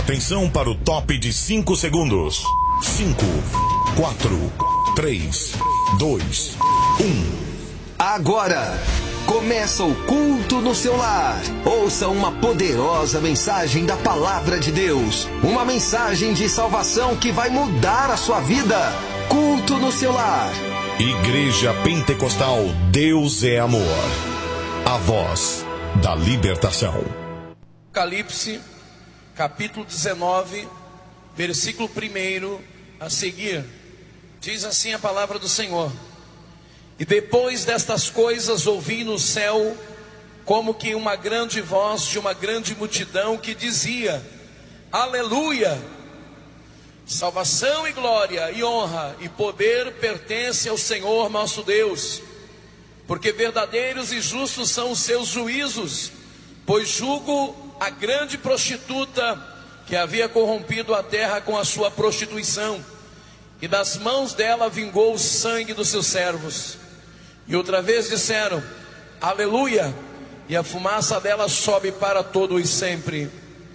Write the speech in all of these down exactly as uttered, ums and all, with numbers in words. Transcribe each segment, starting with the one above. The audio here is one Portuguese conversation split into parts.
Atenção para o top de cinco segundos. cinco, quatro, três, dois, um. Agora começa o culto no seu lar. Ouça uma poderosa mensagem da palavra de Deus. Uma mensagem de salvação que vai mudar a sua vida. Culto no seu lar. Igreja Pentecostal Deus é Amor. A voz da libertação. Apocalipse, capítulo dezenove, versículo um a seguir. Diz assim a palavra do Senhor: E depois destas coisas ouvi no céu como que uma grande voz de uma grande multidão que dizia: Aleluia! Salvação e glória e honra e poder pertence ao Senhor nosso Deus, porque verdadeiros e justos são os seus juízos, pois julgo a grande prostituta que havia corrompido a terra com a sua prostituição, e das mãos dela vingou o sangue dos seus servos. E outra vez disseram: Aleluia! E a fumaça dela sobe para todo e sempre.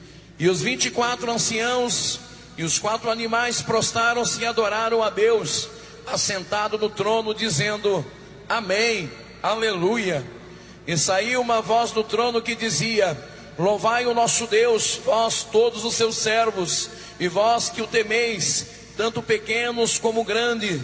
E os vinte e quatro anciãos e os quatro animais prostraram-se e adoraram a Deus, assentado no trono, dizendo: Amém, Aleluia. E saiu uma voz do trono que dizia: Louvai o nosso Deus, vós todos os seus servos, e vós que o temeis, tanto pequenos como grandes.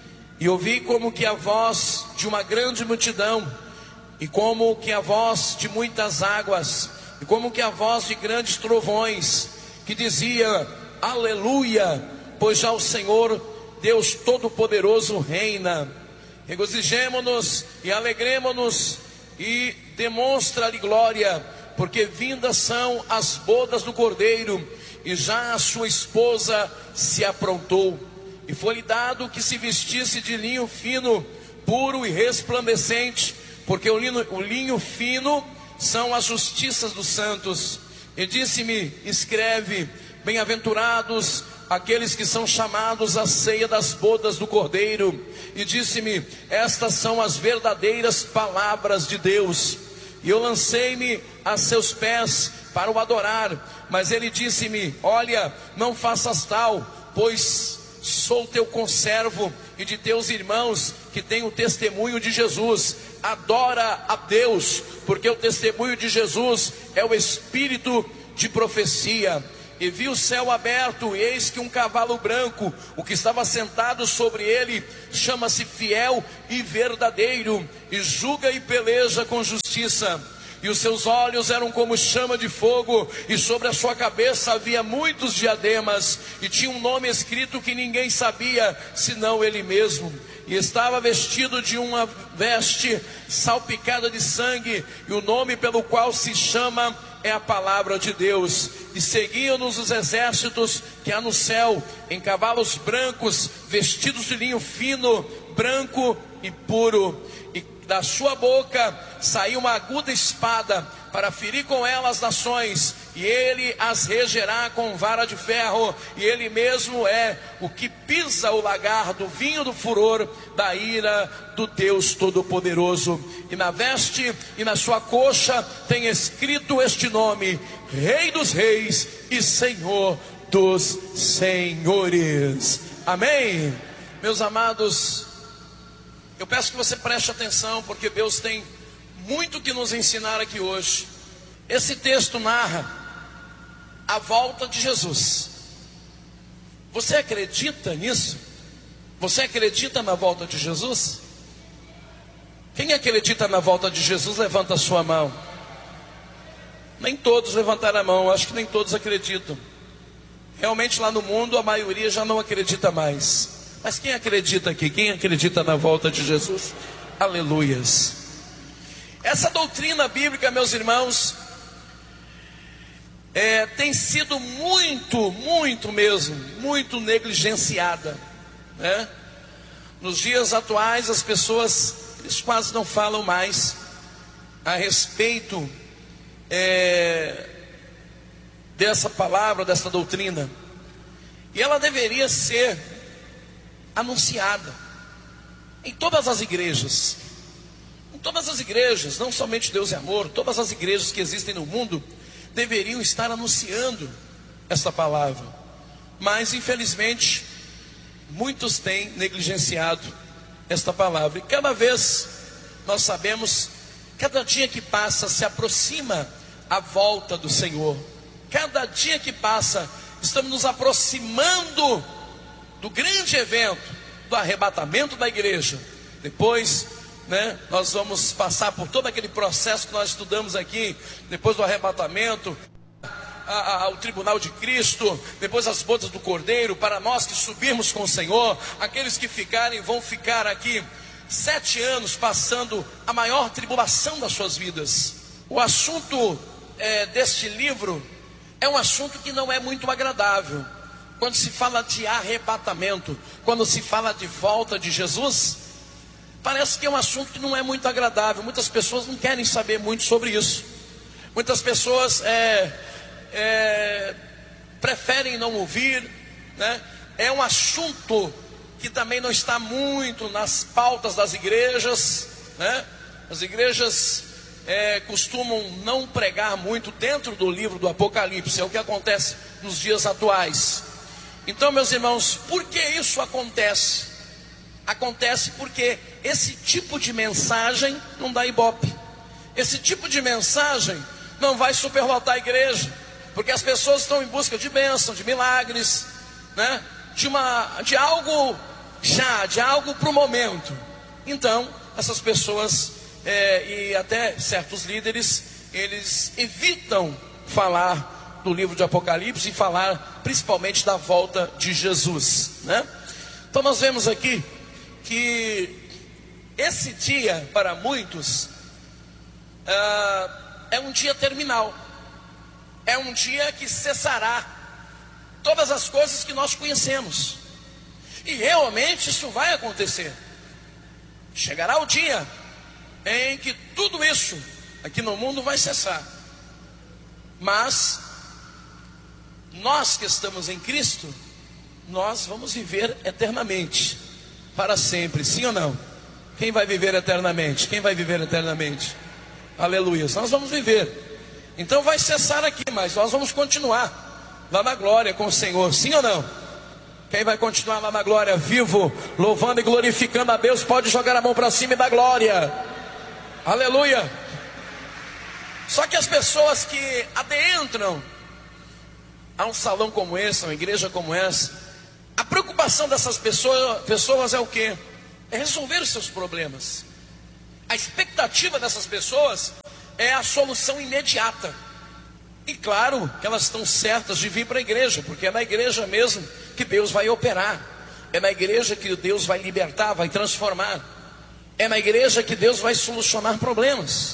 E ouvi como que a voz de uma grande multidão, e como que a voz de muitas águas, e como que a voz de grandes trovões, que dizia: Aleluia, pois já o Senhor, Deus Todo-Poderoso, reina. Regozijemo-nos e alegremo-nos e demonstra-lhe glória, porque vindas são as bodas do Cordeiro, e já a sua esposa se aprontou. E foi-lhe dado que se vestisse de linho fino, puro e resplandecente, porque o linho, o linho fino são as justiças dos santos. E disse-me: escreve, bem-aventurados aqueles que são chamados à ceia das bodas do Cordeiro. E disse-me: estas são as verdadeiras palavras de Deus. E eu lancei-me a seus pés para o adorar. Mas ele disse-me: olha, não faças tal, pois sou teu conservo e de teus irmãos que têm o testemunho de Jesus. Adora a Deus, porque o testemunho de Jesus é o espírito de profecia. E vi o céu aberto, e eis que um cavalo branco, o que estava sentado sobre ele chama-se Fiel e Verdadeiro, e julga e peleja com justiça. E os seus olhos eram como chama de fogo, e sobre a sua cabeça havia muitos diademas, e tinha um nome escrito que ninguém sabia, senão ele mesmo. E estava vestido de uma veste salpicada de sangue, e o nome pelo qual se chama é a palavra de Deus. E seguiam-nos os exércitos que há no céu, em cavalos brancos, vestidos de linho fino, branco e puro. E da sua boca saiu uma aguda espada, para ferir com ela as nações, e ele as regerá com vara de ferro, e ele mesmo é o que pisa o lagar do vinho do furor da ira do Deus Todo-Poderoso. E na veste e na sua coxa tem escrito este nome: Rei dos Reis e Senhor dos Senhores. Amém? Meus amados, eu peço que você preste atenção, porque Deus tem muito que nos ensinar aqui hoje. Esse texto narra a volta de Jesus. Você acredita nisso? Você acredita na volta de Jesus? Quem acredita na volta de Jesus, levanta a sua mão. Nem todos levantaram a mão, acho que nem todos acreditam. Realmente lá no mundo a maioria já não acredita mais. Mas quem acredita aqui? Quem acredita na volta de Jesus? Aleluias. Essa doutrina bíblica, meus irmãos, é, tem sido muito, muito mesmo, muito negligenciada, né? Nos dias atuais as pessoas, eles quase não falam mais a respeito é, dessa palavra, dessa doutrina. E ela deveria ser anunciada em todas as igrejas. Em todas as igrejas, não somente Deus é Amor, todas as igrejas que existem no mundo deveriam estar anunciando esta palavra. Mas infelizmente muitos têm negligenciado esta palavra. E cada vez nós sabemos, cada dia que passa se aproxima a volta do Senhor. Cada dia que passa estamos nos aproximando do grande evento, do arrebatamento da igreja. Depois, né, nós vamos passar por todo aquele processo que nós estudamos aqui, depois do arrebatamento, a, a, ao tribunal de Cristo, depois as bodas do Cordeiro, para nós que subirmos com o Senhor. Aqueles que ficarem vão ficar aqui sete anos passando a maior tribulação das suas vidas. O assunto é, deste livro é um assunto que não é muito agradável. Quando se fala de arrebatamento, quando se fala de volta de Jesus, parece que é um assunto que não é muito agradável. Muitas pessoas não querem saber muito sobre isso. Muitas pessoas é, é, preferem não ouvir, né? É um assunto que também não está muito nas pautas das igrejas, né? As igrejas é, costumam não pregar muito dentro do livro do Apocalipse. É o que acontece nos dias atuais. Então, meus irmãos, por que isso acontece? Acontece porque esse tipo de mensagem não dá ibope. Esse tipo de mensagem não vai superlotar a igreja, porque as pessoas estão em busca de bênção, de milagres, né? de, uma, de algo já, de algo para o momento. Então, essas pessoas é, e até certos líderes, eles evitam falar do livro de Apocalipse e falar principalmente da volta de Jesus, né? Então nós vemos aqui que esse dia para muitos uh, é um dia terminal, é um dia que cessará todas as coisas que nós conhecemos, e realmente isso vai acontecer. Chegará o dia em que tudo isso aqui no mundo vai cessar, mas nós que estamos em Cristo, nós vamos viver eternamente, para sempre, sim ou não? Quem vai viver eternamente? Quem vai viver eternamente? Aleluia, nós vamos viver. Então vai cessar aqui, mas nós vamos continuar lá na glória com o Senhor, sim ou não? Quem vai continuar lá na glória, vivo, louvando e glorificando a Deus, pode jogar a mão para cima e dar glória. Aleluia. Só que as pessoas que adentram a um salão como esse, uma igreja como essa, a preocupação dessas pessoas, pessoas é o quê? É resolver os seus problemas. A expectativa dessas pessoas é a solução imediata. E claro que elas estão certas de vir para a igreja, porque é na igreja mesmo que Deus vai operar. É na igreja que Deus vai libertar, vai transformar. É na igreja que Deus vai solucionar problemas.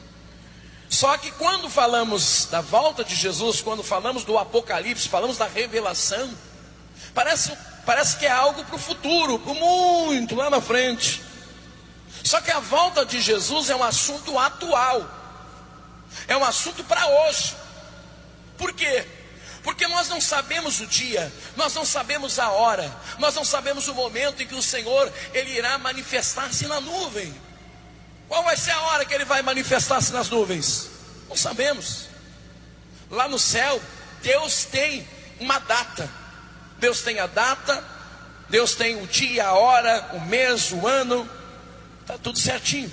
Só que quando falamos da volta de Jesus, quando falamos do Apocalipse, falamos da revelação, parece, parece que é algo para o futuro, para muito lá na frente. Só que a volta de Jesus é um assunto atual, é um assunto para hoje. Por quê? Porque nós não sabemos o dia, nós não sabemos a hora, nós não sabemos o momento em que o Senhor, Ele irá manifestar-se na nuvem. Qual vai ser a hora que Ele vai manifestar-se nas nuvens? Não sabemos. Lá no céu, Deus tem uma data. Deus tem a data, Deus tem o dia, a hora, o mês, o ano. Está tudo certinho.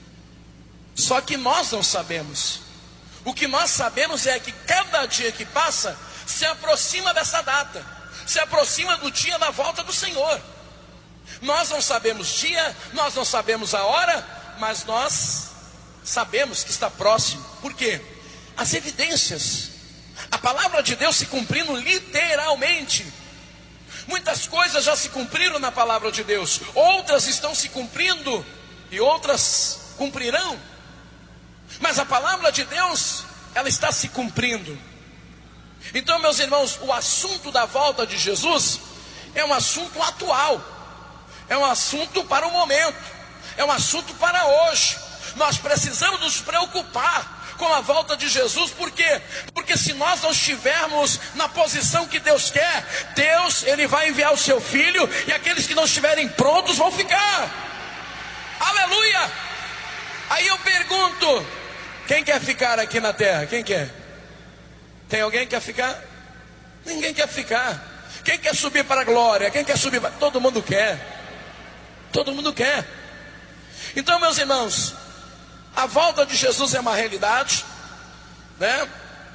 Só que nós não sabemos. O que nós sabemos é que cada dia que passa se aproxima dessa data, se aproxima do dia da volta do Senhor. Nós não sabemos dia, nós não sabemos a hora, mas nós sabemos que está próximo. Por quê? As evidências, a palavra de Deus se cumprindo literalmente. Muitas coisas já se cumpriram na palavra de Deus, outras estão se cumprindo e outras cumprirão. Mas a palavra de Deus, ela está se cumprindo. Então, meus irmãos, o assunto da volta de Jesus é um assunto atual, é um assunto para o momento, é um assunto para hoje. Nós precisamos nos preocupar com a volta de Jesus. Por quê? Porque se nós não estivermos na posição que Deus quer, Deus, Ele vai enviar o seu Filho, e aqueles que não estiverem prontos vão ficar. Aleluia! Aí eu pergunto, quem quer ficar aqui na terra? Quem quer? Tem alguém que quer ficar? Ninguém quer ficar. Quem quer subir para a glória? Quem quer subir para... Todo mundo quer. Todo mundo quer. Então, meus irmãos, a volta de Jesus é uma realidade, né?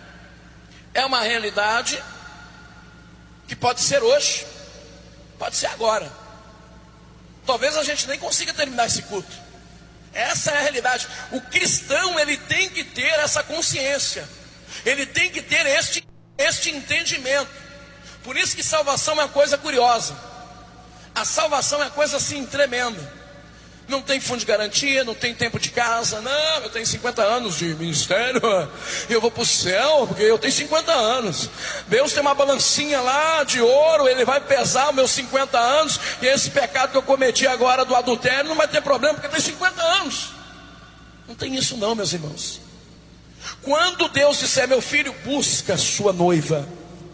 É uma realidade que pode ser hoje, pode ser agora. Talvez a gente nem consiga terminar esse culto. Essa é a realidade. O cristão, ele tem que ter essa consciência. Ele tem que ter este, este entendimento. Por isso que salvação é uma coisa curiosa. A salvação é uma coisa assim tremenda. Não tem fundo de garantia, não tem tempo de casa. Não, eu tenho cinquenta anos de ministério, eu vou para o céu porque eu tenho cinquenta anos. Deus tem uma balancinha lá de ouro, Ele vai pesar os meus cinquenta anos, e esse pecado que eu cometi agora do adultério não vai ter problema porque eu tenho cinquenta anos. Não tem isso não, meus irmãos. Quando Deus disser, meu filho, busca sua noiva,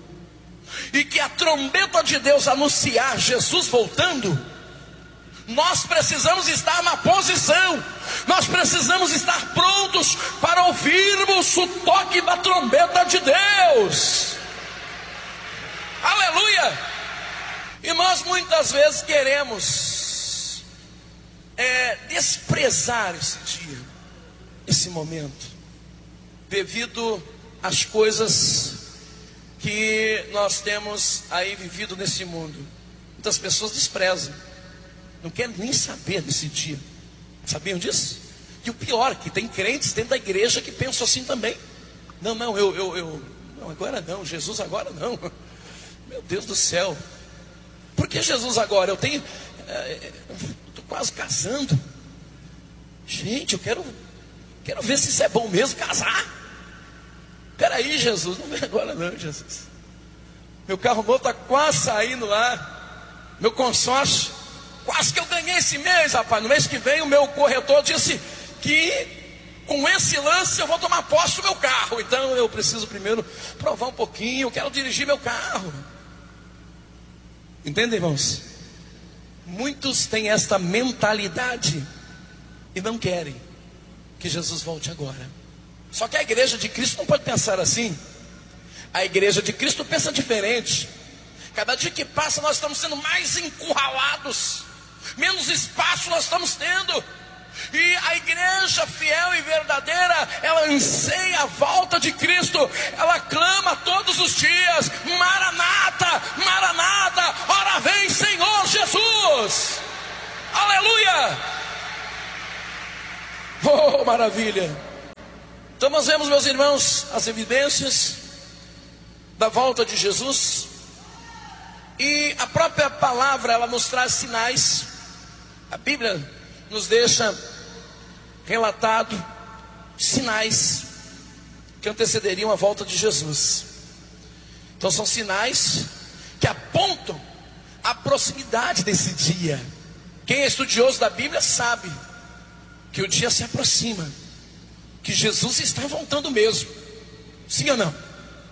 e que a trombeta de Deus anunciar Jesus voltando, nós precisamos estar na posição, nós precisamos estar prontos para ouvirmos o toque da trombeta de Deus. Aleluia! E nós muitas vezes queremos é, desprezar esse dia, esse momento, devido às coisas que nós temos aí vivido nesse mundo. Muitas pessoas desprezam, não querem nem saber desse dia. Sabiam disso? E o pior, que tem crentes dentro da igreja que pensam assim também. Não, não, eu, eu, eu não, agora não, Jesus agora não. Meu Deus do céu. Por que Jesus agora? Eu tenho, estou quase casando. Gente, eu quero, quero ver se isso é bom mesmo, casar. Peraí, Jesus, não vem agora não, Jesus. Meu carro novo está quase saindo lá. Meu consórcio, quase que eu ganhei esse mês, rapaz. No mês que vem o meu corretor disse que com esse lance eu vou tomar posse do meu carro. Então eu preciso primeiro provar um pouquinho. Eu quero dirigir meu carro. Entendem, irmãos? Muitos têm esta mentalidade e não querem que Jesus volte agora. Só que a igreja de Cristo não pode pensar assim. A igreja de Cristo pensa diferente. Cada dia que passa nós estamos sendo mais encurralados, menos espaço nós estamos tendo. E a igreja fiel e verdadeira, ela anseia a volta de Cristo. Ela clama todos os dias: Maranata, Maranata, ora vem Senhor Jesus. Aleluia. Oh, maravilha. Então nós vemos, meus irmãos, as evidências da volta de Jesus. E a própria palavra, ela nos traz sinais. A Bíblia nos deixa relatado sinais que antecederiam a volta de Jesus. Então são sinais que apontam a proximidade desse dia. Quem é estudioso da Bíblia sabe que o dia se aproxima, que Jesus está voltando mesmo. Sim ou não?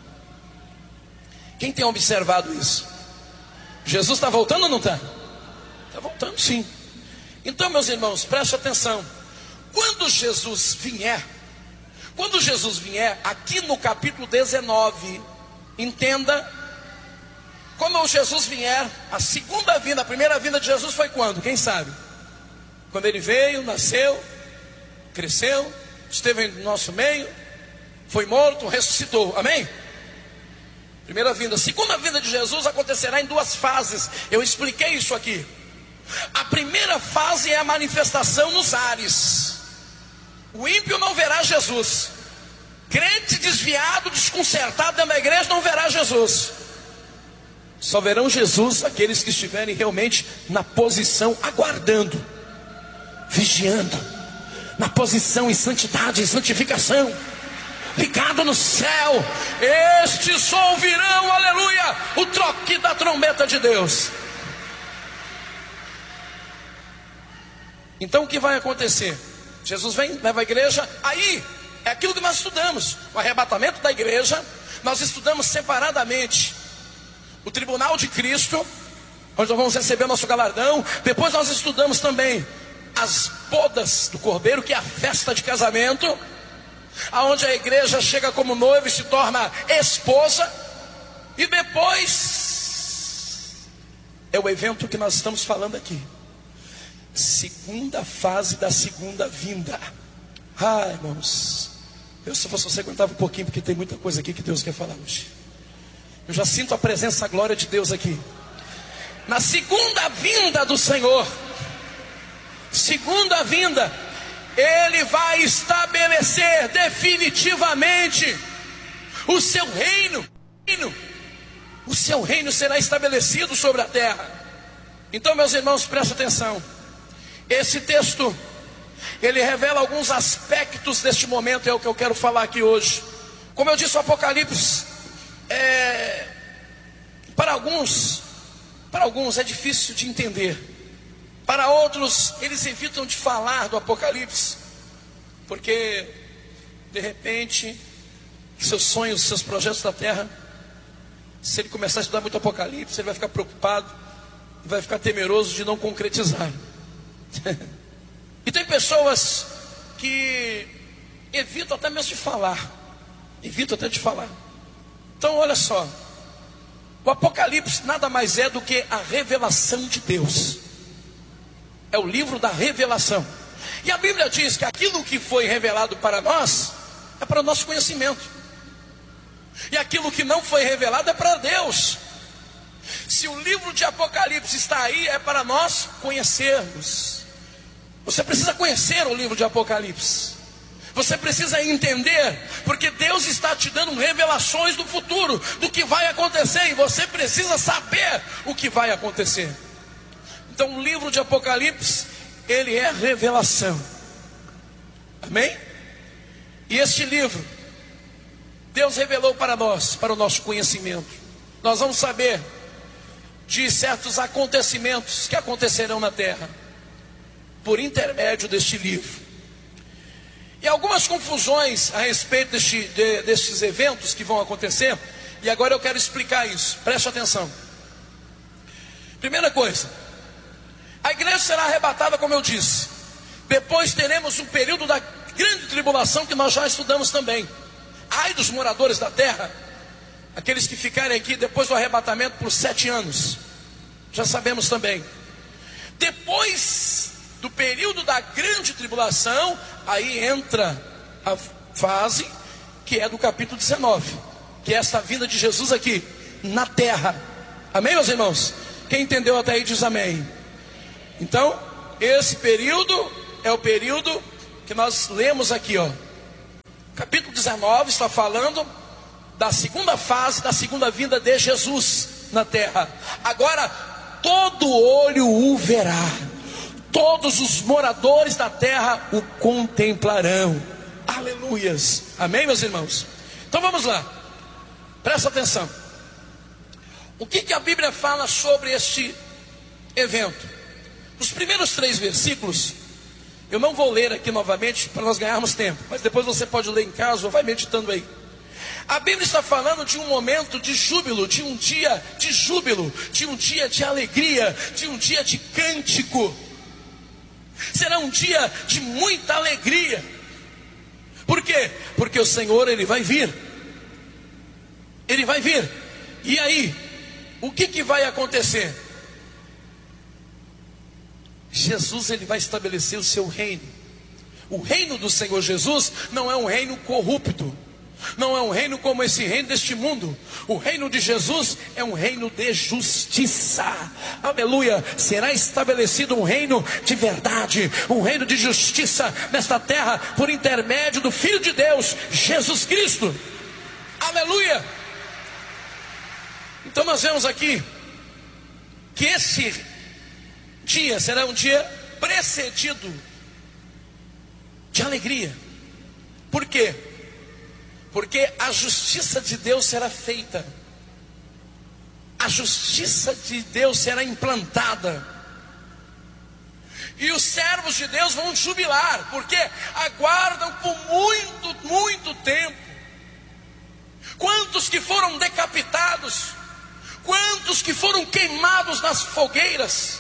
Quem tem observado isso? Jesus está voltando ou não está? Está voltando, sim. Então, meus irmãos, preste atenção. Quando Jesus vier, quando Jesus vier, aqui no capítulo dezenove, entenda, como Jesus vier, a segunda vinda, a primeira vinda de Jesus foi quando? Quem sabe? Quando ele veio, nasceu, cresceu, esteve no nosso meio, foi morto, ressuscitou, amém? Primeira vinda. Segunda vinda de Jesus acontecerá em duas fases. Eu expliquei isso aqui. A primeira fase é a manifestação nos ares. O ímpio não verá Jesus. Crente desviado, desconcertado dentro da igreja não verá Jesus. Só verão Jesus aqueles que estiverem realmente na posição, aguardando, vigiando, na posição em santidade, em santificação, ligado no céu. Estes ouvirão, aleluia, o toque da trombeta de Deus. Então o que vai acontecer? Jesus vem, leva a igreja. Aí é aquilo que nós estudamos, o arrebatamento da igreja. Nós estudamos separadamente o tribunal de Cristo, onde nós vamos receber o nosso galardão. Depois nós estudamos também as bodas do Cordeiro, que é a festa de casamento, aonde a igreja chega como noiva e se torna esposa. E depois é o evento que nós estamos falando aqui. Segunda fase da segunda vinda. Ai, irmãos, eu se fosse você aguentava um pouquinho, porque tem muita coisa aqui que Deus quer falar hoje. Eu já sinto a presença, a glória de Deus aqui. Na segunda vinda do Senhor, segunda vinda, Ele vai estabelecer definitivamente o seu reino. O seu reino será estabelecido sobre a terra. Então, meus irmãos, prestem atenção. Esse texto, ele revela alguns aspectos deste momento, é o que eu quero falar aqui hoje. Como eu disse, o Apocalipse, é, para alguns, para alguns é difícil de entender. Para outros, eles evitam de falar do Apocalipse, porque, de repente, seus sonhos, seus projetos da terra, se ele começar a estudar muito Apocalipse, ele vai ficar preocupado, vai ficar temeroso de não concretizar. E tem pessoas que evitam até mesmo de falar, evitam até de falar. Então olha só, o Apocalipse nada mais é do que a revelação de Deus. É o livro da revelação. E a Bíblia diz que aquilo que foi revelado para nós é para o nosso conhecimento, e aquilo que não foi revelado é para Deus. Se o livro de Apocalipse está aí, é para nós conhecermos. Você precisa conhecer o livro de Apocalipse. Você precisa entender, porque Deus está te dando revelações do futuro, do que vai acontecer, e você precisa saber o que vai acontecer. Então o livro de Apocalipse, ele é revelação. Amém? E este livro, Deus revelou para nós, para o nosso conhecimento. Nós vamos saber de certos acontecimentos que acontecerão na terra, por intermédio deste livro. E algumas confusões a respeito deste, de, destes eventos que vão acontecer, e agora eu quero explicar isso, preste atenção. Primeira coisa, a igreja será arrebatada, como eu disse. Depois teremos um período da grande tribulação, que nós já estudamos também. Ai dos moradores da terra, aqueles que ficarem aqui depois do arrebatamento por sete anos, já sabemos também. Depois do período da grande tribulação, aí entra a fase que é do capítulo dezenove, que é esta vinda de Jesus aqui na terra. Amém, meus irmãos? Quem entendeu até aí diz amém. Então, esse período é o período que nós lemos aqui, ó. Capítulo dezenove está falando da segunda fase, da segunda vinda de Jesus na terra. Agora, todo olho o verá, todos os moradores da terra o contemplarão. Aleluias. Amém, meus irmãos? Então vamos lá, presta atenção. O que, que a Bíblia fala sobre este evento? Nos primeiros três versículos, eu não vou ler aqui novamente para nós ganharmos tempo, mas depois você pode ler em casa ou vai meditando aí. A Bíblia está falando de um momento de júbilo, de um dia de júbilo, de um dia de alegria, de um dia de cântico. Será um dia de muita alegria. Por quê? Porque o Senhor, Ele vai vir. Ele vai vir. E aí, o que, que vai acontecer? Jesus, Ele vai estabelecer o seu reino. O reino do Senhor Jesus não é um reino corrupto, não é um reino como esse reino deste mundo. O reino de Jesus é um reino de justiça. Aleluia. Será estabelecido um reino de verdade, um reino de justiça nesta terra, por intermédio do Filho de Deus, Jesus Cristo. Aleluia. Então nós vemos aqui que esse dia será um dia precedido de alegria. Por quê? Porque a justiça de Deus será feita, a justiça de Deus será implantada, e os servos de Deus vão jubilar, porque aguardam por muito, muito tempo. Quantos que foram decapitados, quantos que foram queimados nas fogueiras,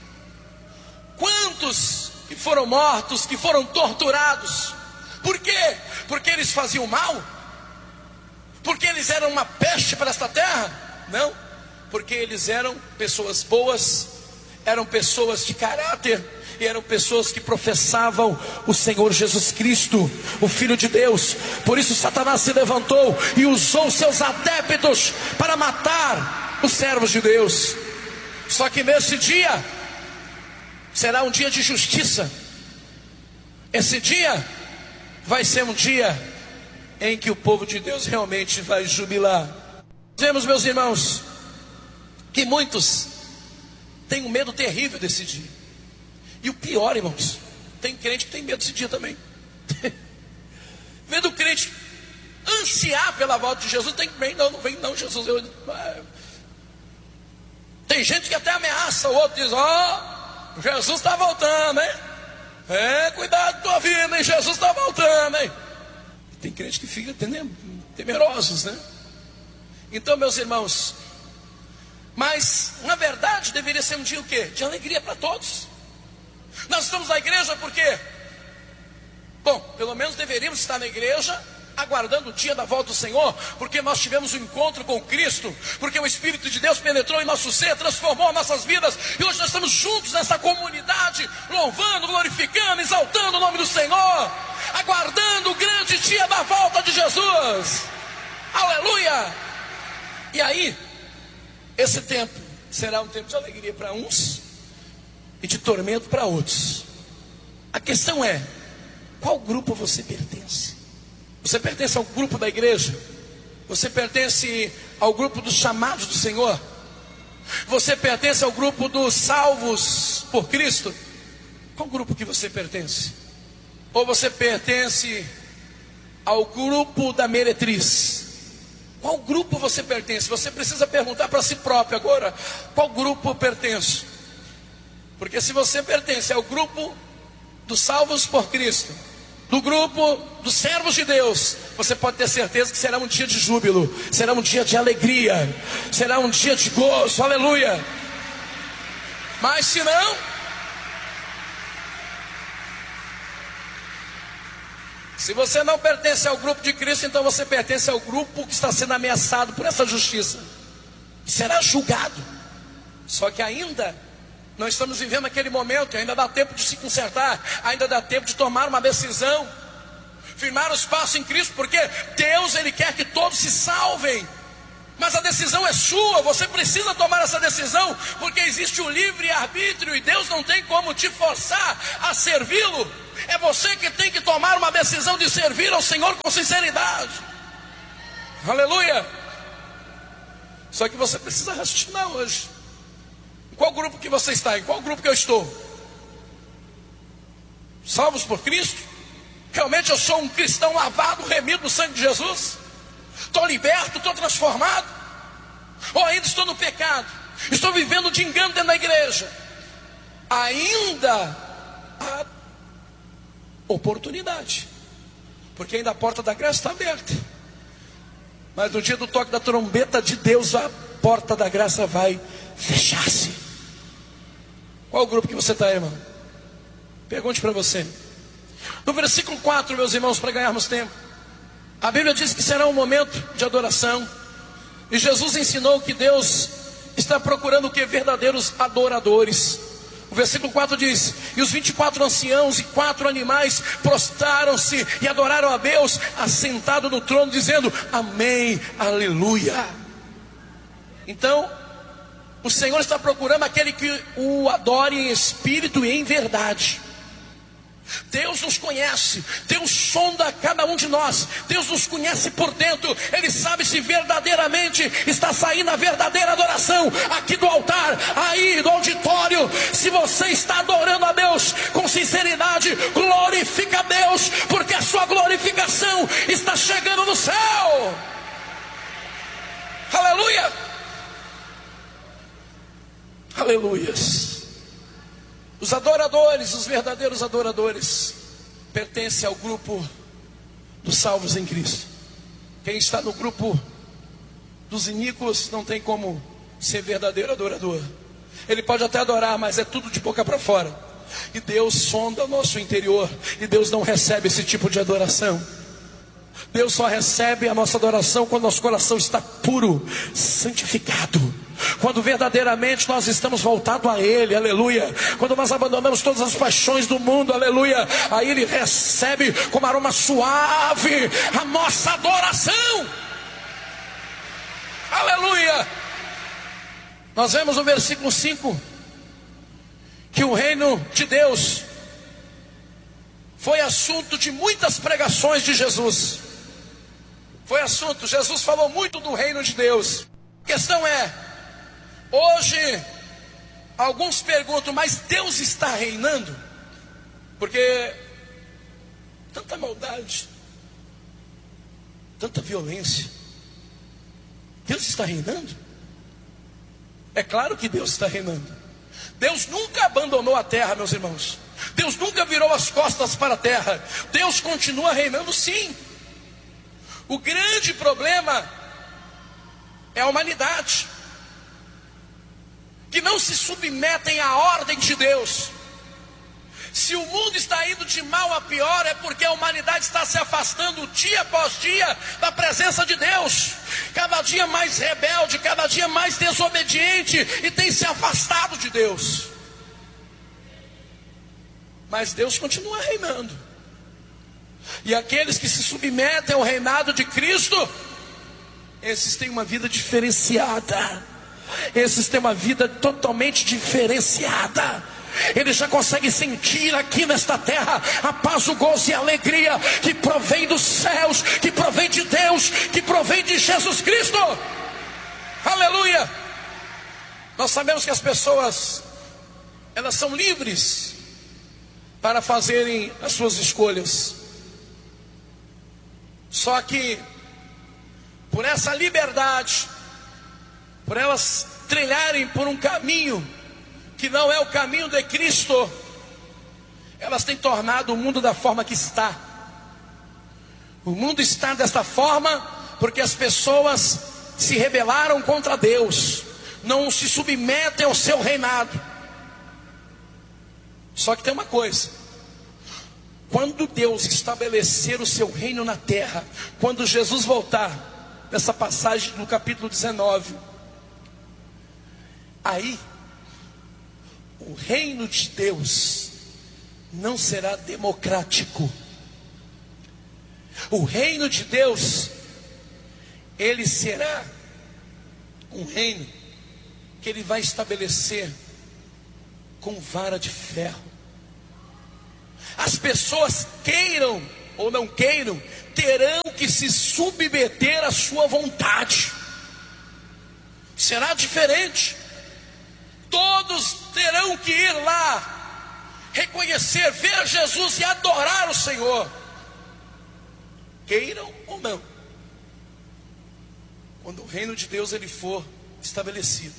quantos que foram mortos, que foram torturados. Por quê? Porque eles faziam mal? Porque eles eram uma peste para esta terra? Não, porque eles eram pessoas boas, eram pessoas de caráter, e eram pessoas que professavam o Senhor Jesus Cristo, o Filho de Deus. Por isso Satanás se levantou e usou seus adeptos para matar os servos de Deus. Só que nesse dia será um dia de justiça. Esse dia vai ser um dia em que o povo de Deus realmente vai jubilar. Vemos, meus irmãos, que muitos têm um medo terrível desse dia. E o pior, irmãos, tem crente que tem medo desse dia também. Vendo o crente ansiar pela volta de Jesus, tem bem, não, não vem não, Jesus. Eu... Tem gente que até ameaça o outro, diz, ó, oh, Jesus está voltando, hein? É, cuidado com a tua vida, hein? Jesus está voltando, hein? Tem crente que fica temerosos, né? Então, meus irmãos, mas na verdade deveria ser um dia o quê? De alegria para todos. Nós estamos na igreja porque, bom, pelo menos deveríamos estar na igreja aguardando o dia da volta do Senhor, porque nós tivemos um encontro com Cristo, porque o Espírito de Deus penetrou em nosso ser, transformou nossas vidas, e hoje nós estamos juntos nessa comunidade, louvando, glorificando, exaltando o nome do Senhor, aguardando o grande dia da volta de Jesus. Aleluia! E aí, esse tempo será um tempo de alegria para uns e de tormento para outros. A questão é, qual grupo você pertence? Você pertence ao grupo da igreja? Você pertence ao grupo dos chamados do Senhor? Você pertence ao grupo dos salvos por Cristo? Qual grupo que você pertence? Ou você pertence ao grupo da meretriz? Qual grupo você pertence? Você precisa perguntar para si próprio agora, qual grupo eu pertenço? Porque se você pertence ao grupo dos salvos por Cristo, do grupo dos servos de Deus, você pode ter certeza que será um dia de júbilo, será um dia de alegria, será um dia de gozo, aleluia. Mas se não, se você não pertence ao grupo de Cristo, então você pertence ao grupo que está sendo ameaçado por essa justiça, que será julgado. Só que ainda nós estamos vivendo aquele momento, ainda dá tempo de se consertar, ainda dá tempo de tomar uma decisão, firmar os passos em Cristo, porque Deus, Ele quer que todos se salvem, mas a decisão é sua, você precisa tomar essa decisão, porque existe o livre-arbítrio, e Deus não tem como te forçar a servi-lo, é você que tem que tomar uma decisão de servir ao Senhor com sinceridade, aleluia. Só que você precisa raciocinar hoje. Qual grupo que você está? Em qual grupo que eu estou? Salvos por Cristo? Realmente eu sou um cristão lavado, remido no sangue de Jesus? Estou liberto, estou transformado? Ou ainda estou no pecado? Estou vivendo de engano dentro da igreja? Ainda há oportunidade, porque ainda a porta da graça está aberta. Mas no dia do toque da trombeta de Deus, a porta da graça vai fechar-se. Qual o grupo que você está, irmão? Pergunte para você. No versículo quatro, meus irmãos, para ganharmos tempo, a Bíblia diz que será um momento de adoração, e Jesus ensinou que Deus está procurando o que? Verdadeiros adoradores. O versículo quatro diz: e os vinte e quatro anciãos e quatro animais prostraram-se e adoraram a Deus assentado no trono, dizendo: amém, aleluia. Então o Senhor está procurando aquele que o adore em espírito e em verdade. Deus nos conhece, Deus sonda cada um de nós, Deus nos conhece por dentro, Ele sabe se verdadeiramente está saindo a verdadeira adoração aqui do altar, aí do auditório. Se você está adorando a Deus com sinceridade, glorifica a Deus, porque a sua glorificação está chegando no céu. Aleluia, aleluias. Os adoradores, os verdadeiros adoradores, pertencem ao grupo dos salvos em Cristo. Quem está no grupo dos iníquos não tem como ser verdadeiro adorador. Ele pode até adorar, mas é tudo de boca para fora. E Deus sonda o nosso interior, e Deus não recebe esse tipo de adoração. Deus só recebe a nossa adoração quando nosso coração está puro, santificado. Quando verdadeiramente nós estamos voltados a Ele, aleluia. Quando nós abandonamos todas as paixões do mundo, aleluia. Aí Ele recebe como aroma suave a nossa adoração, aleluia. Nós vemos no versículo cinco que o reino de Deus foi assunto de muitas pregações de Jesus. Foi assunto, Jesus falou muito do reino de Deus. A questão é, hoje, alguns perguntam, mas Deus está reinando? Porque tanta maldade, tanta violência, Deus está reinando? É claro que Deus está reinando. Deus nunca abandonou a terra, meus irmãos. Deus nunca virou as costas para a terra. Deus continua reinando, sim. O grande problema é a humanidade, que não se submetem à ordem de Deus. Se o mundo está indo de mal a pior, é porque a humanidade está se afastando dia após dia da presença de Deus. Cada dia mais rebelde, cada dia mais desobediente, e tem se afastado de Deus. Mas Deus continua reinando. E aqueles que se submetem ao reinado de Cristo, esses têm uma vida diferenciada. Esses têm uma vida totalmente diferenciada. Eles já conseguem sentir aqui nesta terra a paz, o gozo e a alegria que provém dos céus, que provém de Deus, que provém de Jesus Cristo. Aleluia. Nós sabemos que as pessoas, elas são livres para fazerem as suas escolhas. Só que por essa liberdade, por elas trilharem por um caminho que não é o caminho de Cristo, elas têm tornado o mundo da forma que está. O mundo está desta forma porque as pessoas se rebelaram contra Deus, não se submetem ao seu reinado. Só que tem uma coisa: quando Deus estabelecer o seu reino na terra, quando Jesus voltar, nessa passagem no capítulo dezenove, aí o reino de Deus não será democrático. O reino de Deus, ele será um reino que ele vai estabelecer com vara de ferro. As pessoas, queiram ou não queiram, terão que se submeter à sua vontade. Será diferente. Todos terão que ir lá, reconhecer, ver Jesus e adorar o Senhor, queiram ou não. Quando o reino de Deus ele for estabelecido.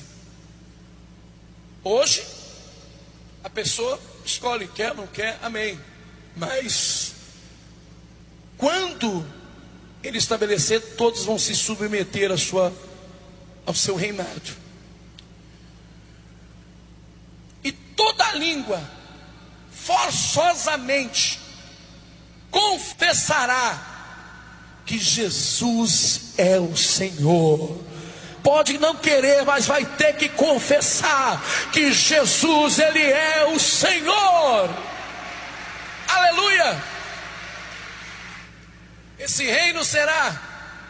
Hoje a pessoa escolhe, quer, não quer, amém. Mas quando ele estabelecer, todos vão se submeter à sua, ao seu reinado. E toda língua forçosamente confessará que Jesus é o Senhor. Pode não querer, mas vai ter que confessar que Jesus, Ele é o Senhor. Aleluia. Esse reino será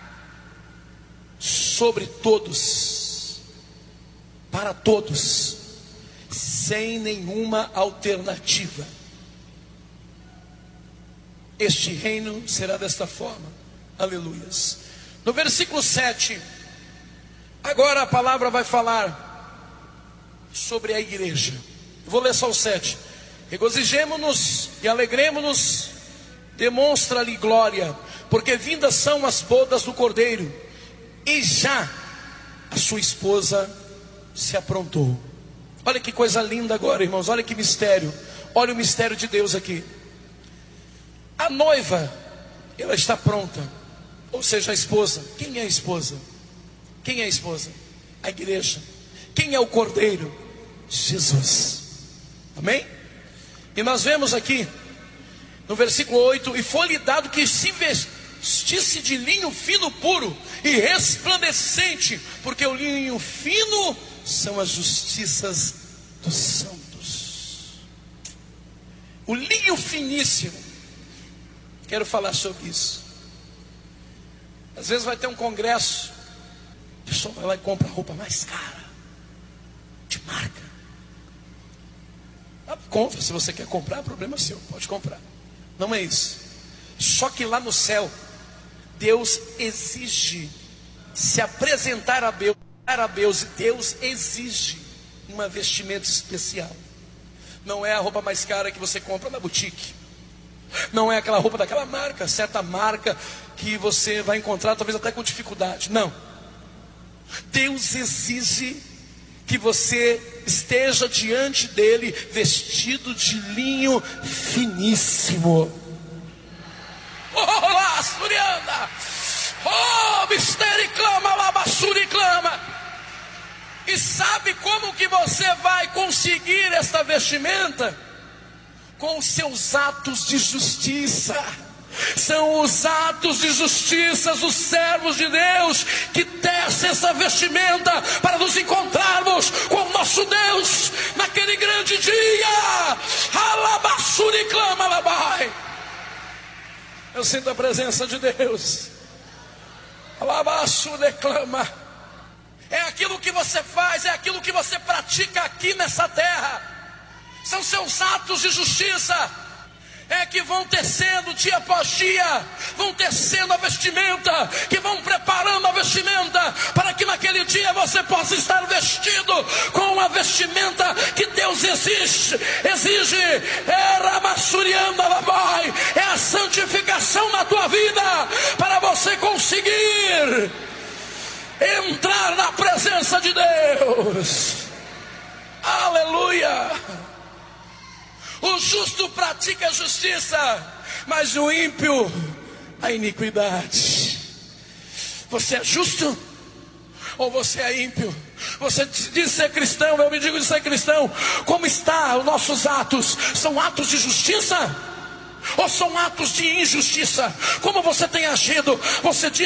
sobre todos, para todos, sem nenhuma alternativa. Este reino será desta forma. Aleluias. No versículo sete, agora a palavra vai falar sobre a igreja. Vou ler só o sete. Regozijemo-nos e alegremo-nos, demonstra-lhe glória, porque vindas são as bodas do Cordeiro, e já a sua esposa se aprontou. Olha que coisa linda agora, irmãos, olha que mistério. Olha o mistério de Deus aqui. A noiva, ela está pronta, ou seja, a esposa. Quem é a esposa? Quem é a esposa? A igreja. Quem é o Cordeiro? Jesus. Amém? E nós vemos aqui no versículo oito: e foi-lhe dado que se Vestisse de linho fino puro e resplandecente, porque o linho fino são as justiças dos santos. O linho finíssimo, quero falar sobre isso. Às vezes vai ter um congresso, a pessoa vai lá e compra roupa mais cara, de marca. Ah, compra, se você quer comprar, problema seu, pode comprar. Não é isso. Só que lá no céu, Deus exige se apresentar a Deus, a Deus, e Deus exige uma vestimenta especial. Não é a roupa mais cara que você compra na boutique. Não é aquela roupa daquela marca, certa marca que você vai encontrar talvez até com dificuldade. Não. Deus exige que você esteja diante dele vestido de linho finíssimo. Oh, lá, Surianda! Oh, mistério clama, labassuri clama. E sabe como que você vai conseguir esta vestimenta? Com os seus atos de justiça. São os atos de justiça dos servos de Deus que tecem essa vestimenta para nos encontrarmos com o nosso Deus naquele grande dia. Alabassuri clama, labai. Eu sinto a presença de Deus. Alabaço declama. É aquilo que você faz, é aquilo que você pratica aqui nessa terra. São seus atos de justiça. É que vão tecendo dia após dia, vão tecendo a vestimenta, que vão preparando a vestimenta, para que naquele dia você possa estar vestido com a vestimenta que Deus exige, exige, é a santificação na tua vida, para você conseguir entrar na presença de Deus. Aleluia! O justo pratica a justiça, mas o ímpio a iniquidade. Você é justo ou você é ímpio? Você diz ser cristão, eu me digo de ser cristão. Como está os nossos atos? São atos de justiça ou são atos de injustiça? Como você tem agido? Você diz